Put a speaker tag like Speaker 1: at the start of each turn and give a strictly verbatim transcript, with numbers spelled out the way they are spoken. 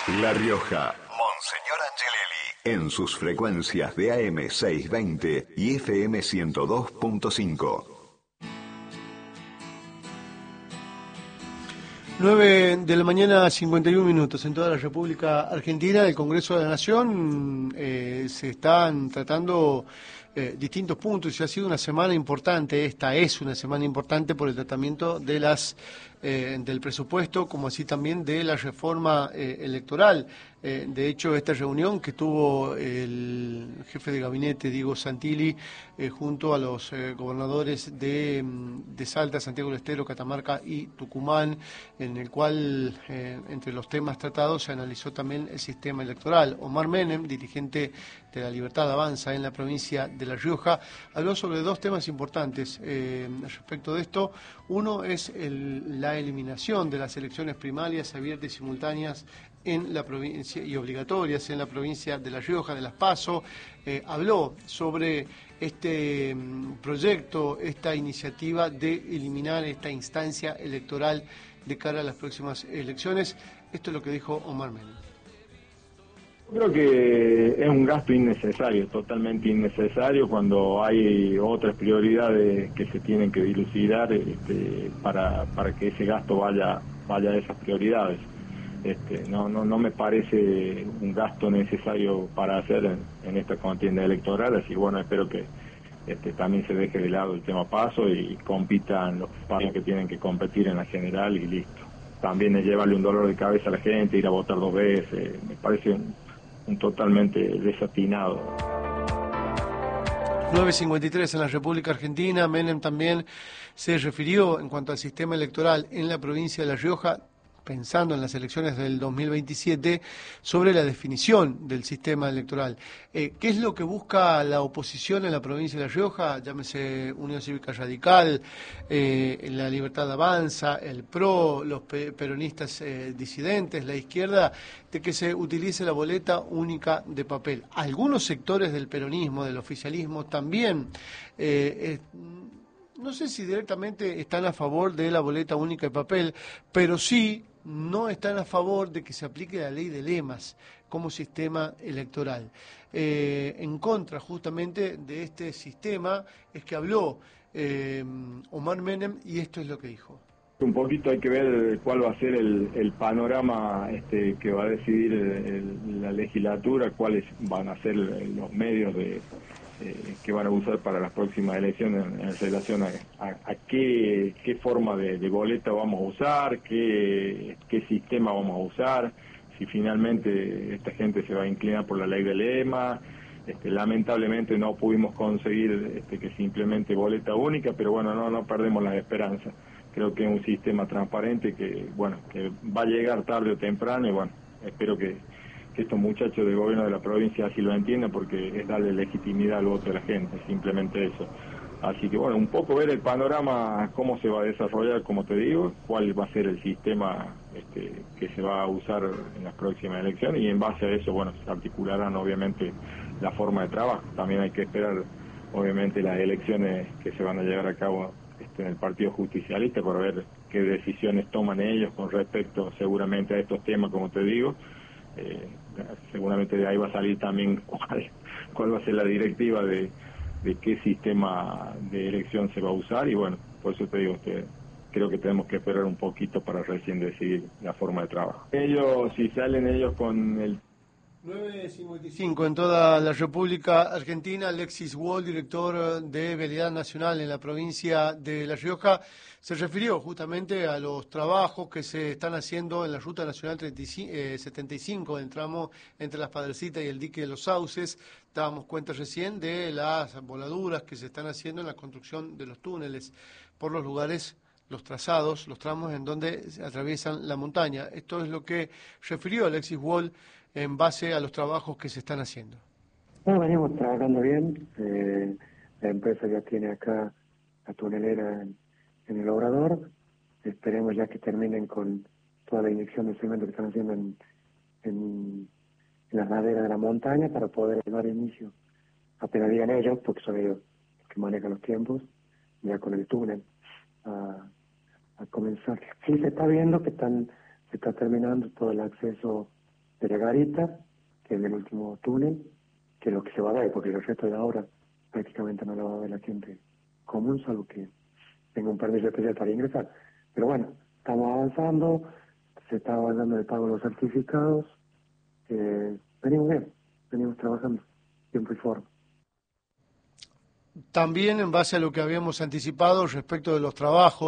Speaker 1: La Rioja. Monseñor Angelelli. En sus frecuencias de A M seiscientos veinte y F M ciento dos punto cinco.
Speaker 2: nueve de la mañana, cincuenta y un minutos en toda la República Argentina. El Congreso de la Nación eh, se están tratando eh, distintos puntos y ha sido una semana importante. Esta es una semana importante por el tratamiento de las eh, del presupuesto, como así también de la reforma eh, electoral. Eh, de hecho, esta reunión que tuvo el jefe de gabinete, Diego Santilli, eh, junto a los eh, gobernadores de, de Salta, Santiago del Estero, Catamarca y Tucumán, en el cual, eh, entre los temas tratados, se analizó también el sistema electoral. Omar Menem, dirigente de La Libertad Avanza en la provincia de La Rioja, habló sobre dos temas importantes eh, respecto de esto. Uno es el, la eliminación de las elecciones primarias abiertas y simultáneas en la provincia y obligatorias en la provincia de La Rioja, de Las PASO. Eh, habló sobre este um, proyecto, esta iniciativa de eliminar esta instancia electoral de cara a las próximas elecciones. Esto es lo que dijo Omar Menem.
Speaker 3: Creo que es un gasto innecesario, totalmente innecesario, cuando hay otras prioridades que se tienen que dilucidar este, para, para que ese gasto vaya, vaya a esas prioridades. Este, no, no, no me parece un gasto necesario para hacer en, en esta contienda electoral, así bueno, espero que este, también se deje de lado el tema paso y compitan los partidos que tienen que competir en la general y listo. También es llevarle un dolor de cabeza a la gente, ir a votar dos veces, me parece un, un totalmente desatinado.
Speaker 2: nueve cincuenta y tres en la República Argentina. Menem también se refirió en cuanto al sistema electoral en la provincia de La Rioja, pensando en las elecciones del dos mil veintisiete, sobre la definición del sistema electoral. Eh, ¿Qué es lo que busca la oposición en la provincia de La Rioja? Llámese Unión Cívica Radical, eh, La Libertad Avanza, el P R O, los pe peronistas eh, disidentes, la izquierda, de que se utilice la boleta única de papel. Algunos sectores del peronismo, del oficialismo, también eh, eh, no sé si directamente están a favor de la boleta única de papel, pero sí no están a favor de que se aplique la ley de lemas como sistema electoral. Eh, en contra justamente de este sistema es que habló eh, Omar Menem, y esto es lo que dijo.
Speaker 3: Un poquito hay que ver cuál va a ser el, el panorama este, que va a decidir el, el, la legislatura, cuáles van a ser los medios de Eh, que van a usar para las próximas elecciones en, en relación a, a, a qué, qué forma de, de boleta vamos a usar, qué, qué sistema vamos a usar, si finalmente esta gente se va a inclinar por la ley de lema. Este, lamentablemente no pudimos conseguir este, que se implemente boleta única, pero bueno, no, no perdemos las esperanzas. Creo que es un sistema transparente que, bueno, que va a llegar tarde o temprano y bueno, espero que que estos muchachos del gobierno de la provincia así lo entiendan, porque es darle legitimidad al voto de la gente, simplemente eso. Así que bueno, un poco ver el panorama, cómo se va a desarrollar, como te digo, cuál va a ser el sistema este, que se va a usar en las próximas elecciones, y en base a eso, bueno, se articularán obviamente la forma de trabajo. También hay que esperar, obviamente, las elecciones que se van a llevar a cabo este, en el Partido Justicialista, para ver qué decisiones toman ellos con respecto seguramente a estos temas, como te digo. Eh, seguramente de ahí va a salir también cuál, cuál va a ser la directiva de, de qué sistema de elección se va a usar, y bueno, por eso te digo que creo que tenemos que esperar un poquito para recién decidir la forma de trabajo. Ellos, si salen ellos con el
Speaker 2: nueve cincuenta y cinco en toda la República Argentina. Alexis Wall, director de Vialidad Nacional en la provincia de La Rioja, se refirió justamente a los trabajos que se están haciendo en la Ruta Nacional setenta y cinco, el tramo entre Las Padrecitas y el Dique de los Sauces. Dábamos cuenta recién de las voladuras que se están haciendo en la construcción de los túneles por los lugares, los trazados, los tramos en donde se atraviesan la montaña. Esto es lo que refirió Alexis Wall en base a los trabajos que se están haciendo.
Speaker 4: Bueno, venimos trabajando bien. Eh, la empresa ya tiene acá la tunelera en, en el Obrador. Esperemos ya que terminen con toda la inyección de cemento que están haciendo en, en, en las laderas de la montaña, para poder dar inicio, apenas digan ellos, porque son ellos los que manejan los tiempos, ya con el túnel a, a comenzar. Sí, se está viendo que están se está terminando todo el acceso de la garita, que es el último túnel, que es lo que se va a ver, porque el resto de la obra prácticamente no lo va a ver la gente común, salvo que tenga un permiso especial para ingresar. Pero bueno, estamos avanzando, se está avanzando el pago de los certificados, eh, venimos bien, venimos trabajando, tiempo y forma.
Speaker 2: También en base a lo que habíamos anticipado respecto de los trabajos,